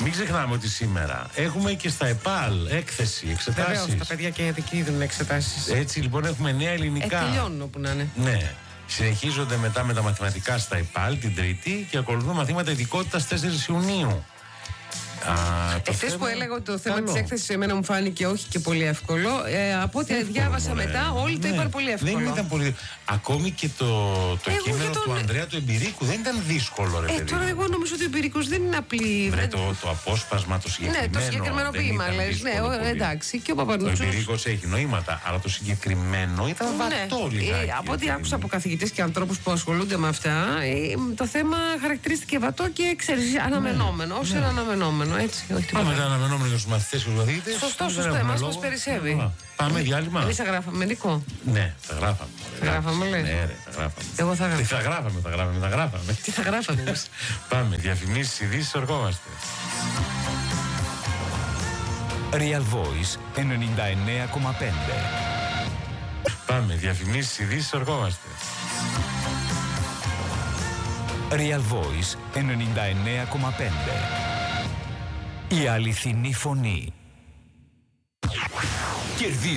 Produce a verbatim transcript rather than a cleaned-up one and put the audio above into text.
Μην ξεχνάμε ότι σήμερα έχουμε και στα ΕΠΑΛ έκθεση, εξετάσεις. Βεβαίως, τα παιδιά και εκεί δίνουν εξετάσεις. Έτσι λοιπόν έχουμε νέα ελληνικά. Ε, τελειώνουν όπου να είναι. Ναι. Συνεχίζονται μετά με τα μαθηματικά στα ΕΠΑΛ την Τρίτη και ακολουθούν μαθήματα ειδικότητας τέσσερις Ιουνίου. Εχθές θέμα... που έλεγα ότι το θέμα Καλό. της έκθεσης εμένα μου φάνηκε όχι και πολύ εύκολο, ε, από ό,τι Εύκολο, διάβασα μωρέ. μετά όλοι ναι. το είπαν πολύ εύκολο. Δεν ήταν πολύ. Ακόμη και το, το Εγώ κείμενο τον... του Ανδρέα του Εμπειρίκου δεν ήταν δύσκολο, ρε ε, παιδί. τώρα εγώ νομίζω ότι ο εμπειρικός δεν είναι απλή. Βρε, το, το απόσπασμα, το συγκεκριμένο. Ναι, το συγκεκριμένο ποίημα λες. Ναι, ο, εντάξει. Και ο Παπανούτσος. Ο Εμπειρίκος έχει νοήματα, αλλά το συγκεκριμένο ήταν βατό ναι. λιγάκι. Ε, από ό,τι άκουσα από καθηγητές και ανθρώπους που ασχολούνται με αυτά, ε, το θέμα χαρακτηρίστηκε βατό και ξέρεις, αναμενόμενο. Ναι. Ως ναι. ένα αναμενόμενο, έτσι. Όχι Πάμε τα αναμενόμενο για τους μαθητές και τους καθηγητές. Σωστό, σωστό. Εμάς μας περισσεύει. Πάμε διάλειμμα. Εμείς θα γράφαμε, Νικό. Ναι, θα γράφαμε. Θα γράφαμε, λέει. Ναι, ρε, θα γράφαμε. Εγώ θα γράφαμε. Τι θα γράφαμε, θα γράφαμε, θα γράφαμε. Τι θα γράφαμε εμείς. Πάμε, διαφημίσεις, ειδήσεις, ορκόμαστε. Real Voice ενενήντα εννέα κόμμα πέντε. Πάμε, διαφημίσεις, ειδήσεις, ορκόμαστε. Real Voice ενενήντα εννέα κόμμα πέντε. Η αληθινή φωνή. Κερδίζει.